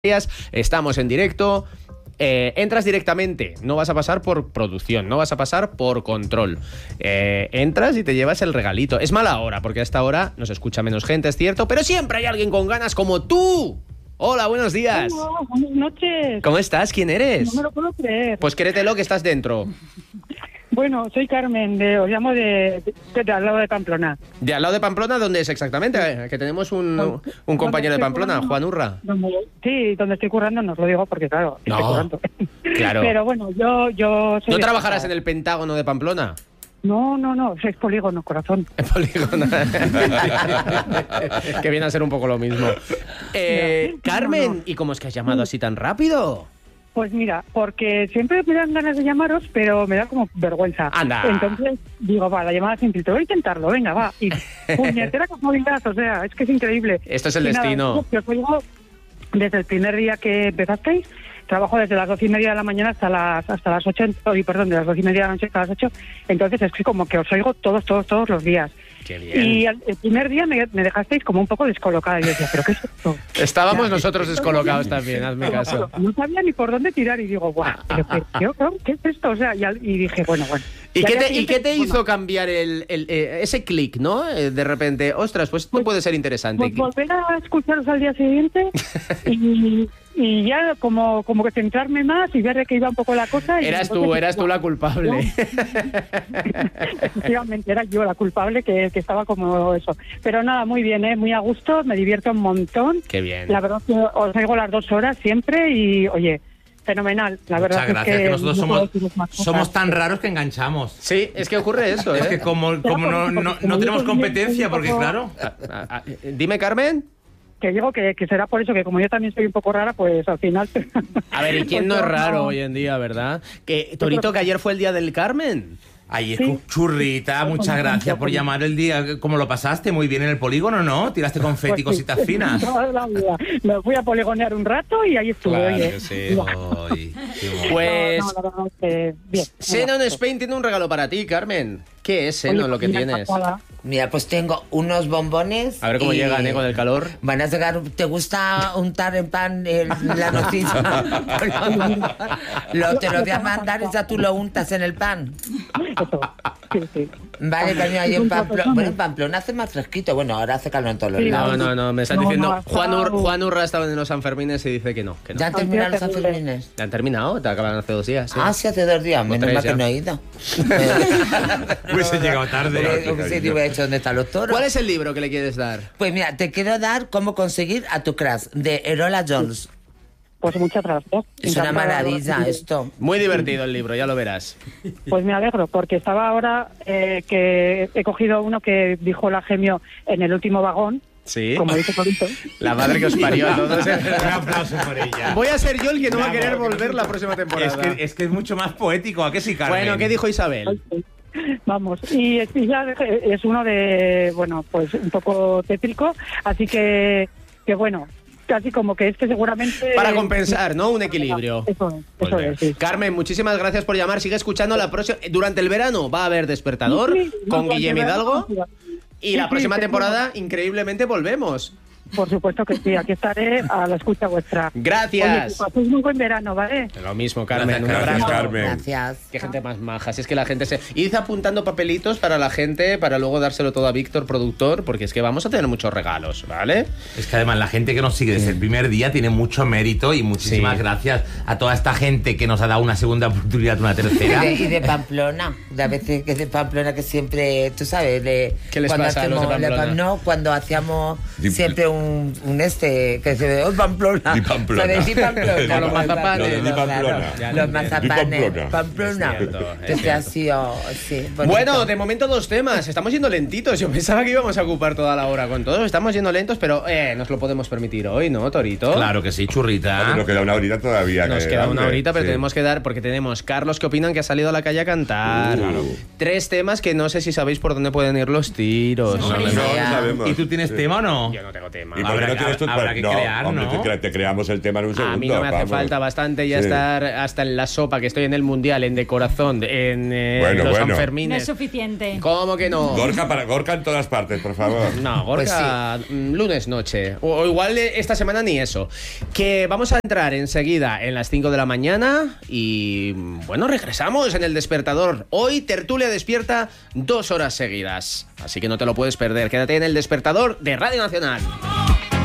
Estamos en directo. Entras directamente, no vas a pasar por producción, no vas a pasar por control. Entras y te llevas el regalito. Es mala hora, porque a esta hora nos escucha menos gente, es cierto, pero siempre hay alguien con ganas como tú. Hola, buenos días. Hola, buenas noches. ¿Cómo estás? ¿Quién eres? No me lo puedo creer. Pues créetelo que estás dentro. Bueno, soy Carmen, os llamo de al lado de Pamplona. ¿De al lado de Pamplona? ¿Dónde es exactamente? Que tenemos un compañero de Pamplona, Juan Urra. Sí, donde estoy currando, no os lo digo porque claro, estoy currando. Claro. Pero bueno, yo soy... ¿No trabajarás en el Pentágono de Pamplona? No, es polígono, corazón. Polígono. Que viene a ser un poco lo mismo. Carmen, ¿y cómo es que has llamado así tan rápido? Pues mira, porque siempre me dan ganas de llamaros, pero me da como vergüenza. Anda. Entonces digo, va, la llamada simple, te voy a intentarlo, venga, va. Y puñetera casualidad, o sea, es que es increíble. Esto es el Y destino. Nada, yo os oigo desde el primer día que empezasteis. Trabajo desde las 12:30 de la mañana hasta las 8, de las 12:30 de la noche hasta las 8. Entonces es que como que os oigo todos los días. Qué bien. Y el primer día me dejasteis como un poco descolocada. Y yo decía, ¿pero qué es esto? Estábamos nosotros descolocados también, hazme caso. No sabía ni por dónde tirar y digo, guau, ¿qué es esto? O sea, y dije, bueno. ¿Y qué te hizo cambiar ese clic, no? De repente, ostras, pues esto puede ser interesante. Pues volver a escucharos al día siguiente y ya como que centrarme más y ver de qué iba un poco la cosa. Eras tú la culpable. Efectivamente, era yo la culpable que estaba como eso. Pero nada, muy bien, muy a gusto, me divierto un montón. Qué bien. La verdad que os oigo las 2 horas siempre y, oye, fenomenal. La verdad Muchas gracias, es que nosotros no somos tan raros que enganchamos. Sí, es que ocurre eso, ¿eh? Es que como no tenemos competencia, porque claro... Dime, Carmen. Que digo que será por eso, que como yo también soy un poco rara, pues al final... A ver, ¿y quién no es raro hoy en día, verdad? Que Torito, que ayer fue el día del Carmen. Ay, Sí. Churrita, muchas gracias por llamar el día. ¿Cómo lo pasaste? Muy bien en el polígono, ¿no? ¿Tiraste confeti, Pues sí. cositas finas? Toda la vida. Me fui a poligonear un rato y ahí estuve. Claro oye. que sí. Ay, qué bueno. Pues No, la verdad es que bien. Xenon Spain tiene un regalo para ti, Carmen. ¿Qué es Xenon lo que Oye, tienes? Mira, pues tengo unos bombones. A ver cómo llegan, con el calor. Van a llegar. ¿Te gusta untar en pan la nocilla? Te lo voy a mandar y ya tú lo untas en el pan. Sí. Vale, cariño, ahí en Pamplona. Bueno, en Pamplona hace más fresquito. Bueno, ahora hace calor en todos los Sí, lados. No, me están No, diciendo... no, ha Juan Urra estaba en los Sanfermines y dice que no. ¿Ya han terminado los Sanfermines? ¿Ya han terminado? Te acaban hace 2 días. ¿sí? Ah, sí, hace 2 días. Menos 3 mal ya. que no he ido. Hubiese llegado tarde. Sí, te hubiera dicho dónde están los toros. ¿Cuál es el libro que le quieres dar? Pues mira, te quiero dar Cómo conseguir a tu crush, de Erola Jones. Pues muchas gracias. Es una Encantada. maravilla esto. Muy divertido el libro, ya lo verás. Pues me alegro, porque estaba ahora que he cogido uno que dijo la Gemio en el último vagón, Sí. como dice Torito. La madre que os parió a todos. Un aplauso por ella. Voy a ser yo el que no va a querer Bravo. volver la próxima temporada. Es que es mucho más poético, ¿a qué sí, Carmen? Bueno, ¿qué dijo Isabel? Vamos, y ya es uno de, bueno, pues un poco tétrico, así que bueno, casi como que este seguramente... Para compensar, ¿no? Un equilibrio. Eso es, sí. Carmen, muchísimas gracias por llamar. Sigue escuchando la próxima. Durante el verano va a haber Despertador Sí, con durante Guillem el verano, Hidalgo. Y sí, la sí, próxima sí, temporada, increíblemente, volvemos. Por supuesto que sí, aquí estaré a la escucha vuestra. Gracias. Oye, que paséis muy buen verano, ¿vale? Lo mismo, Carmen. Un Gracias, abrazo. Carmen. Gracias. Qué gente más maja. Si es que la gente se... Id apuntando papelitos para la gente, para luego dárselo todo a Víctor, productor, porque es que vamos a tener muchos regalos, ¿vale? Es que además la gente que nos sigue desde el primer día tiene mucho mérito y muchísimas Sí. gracias a toda esta gente que nos ha dado una segunda oportunidad, una tercera. Y de Pamplona, de a veces que es de Pamplona que siempre, tú sabes, ¿Qué les pasa a los de Pamplona? cuando hacíamos siempre un que se ve, Pamplona. Di Pamplona. ¿Sabes? Di Pamplona. Con los mazapanes. Di Pamplona. Claro, los mazapanes. Di Pamplona. Es cierto, es Entonces cierto. ha sido, sí, bonito. Bueno, de momento 2 temas. Estamos yendo lentitos. Yo pensaba que íbamos a ocupar toda la hora con todos. Estamos yendo lentos, pero nos lo podemos permitir hoy, ¿no, Torito? Claro que sí, churrita. Nos queda una horita todavía. Nos queda una horita, pero sí. tenemos que dar, porque tenemos Carlos que opinan que ha salido a la calle a cantar. 3 temas que no sé si sabéis por dónde pueden ir los tiros. No, No, ni no idea. sabemos. ¿Y tú tienes tema o no? Yo no tengo tema. tema. ¿Y por qué no tienes tú? Habrá que crear, hombre, ¿no? te creamos el tema en un segundo. A mí no me hace vamos. falta bastante ya Sí. estar hasta en la sopa, que estoy en el Mundial, en De Corazón, en los Bueno. No es Sanfermines. suficiente. ¿Cómo que no? Gorka en todas partes, por favor. No, Gorka, lunes noche. O igual esta semana ni eso. Que vamos a entrar enseguida en las 5 de la mañana y, bueno, regresamos en El Despertador. Hoy Tertulia despierta 2 horas seguidas. Así que no te lo puedes perder. Quédate en El Despertador de Radio Nacional.